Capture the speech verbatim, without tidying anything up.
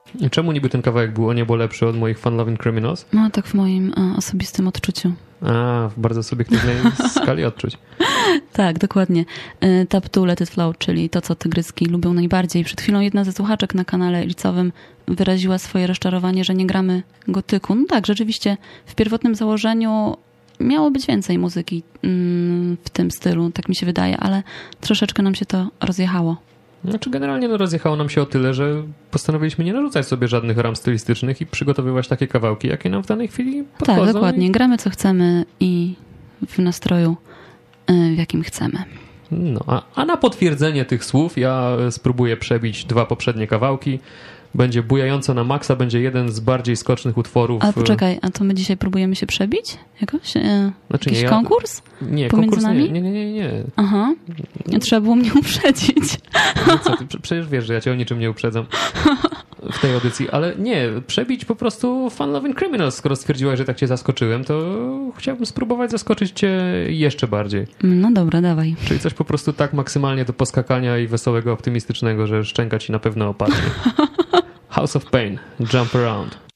I czemu niby ten kawałek był o niebo lepszy od moich Fun Loving Criminals? No tak w moim e, osobistym odczuciu. A, w bardzo subiektywnej skali odczuć. Tak, dokładnie. E, Tap to Let It Flow, czyli to, co tygryski lubią najbardziej. Przed chwilą jedna ze słuchaczek na kanale licowym wyraziła swoje rozczarowanie, że nie gramy gotyku. No tak, rzeczywiście w pierwotnym założeniu miało być więcej muzyki mm, w tym stylu, tak mi się wydaje, ale troszeczkę nam się to rozjechało. Znaczy generalnie no rozjechało nam się o tyle, że postanowiliśmy nie narzucać sobie żadnych ram stylistycznych i przygotowywać takie kawałki, jakie nam w danej chwili podchodzą. Tak, dokładnie. I... Gramy co chcemy i w nastroju, w jakim chcemy. No, a, a na potwierdzenie tych słów ja spróbuję przebić dwa poprzednie kawałki. Będzie bujająco na maksa, będzie jeden z bardziej skocznych utworów. Ale poczekaj, a to my dzisiaj próbujemy się przebić? Jakoś? E, znaczy, jakiś nie, ja... konkurs? Nie, pomiędzy konkurs nami? nie, nie, nie, nie. Aha, nie. Trzeba było mnie uprzedzić. No co ty, przecież wiesz, że ja cię o niczym nie uprzedzam w tej audycji, ale nie, przebić po prostu Fun Loving Criminals. Skoro stwierdziłaś, że tak cię zaskoczyłem, to chciałbym spróbować zaskoczyć cię jeszcze bardziej. No dobra, dawaj. Czyli coś po prostu tak maksymalnie do poskakania i wesołego, optymistycznego, że szczęka ci na pewno opadnie. House of Pain, Jump Around.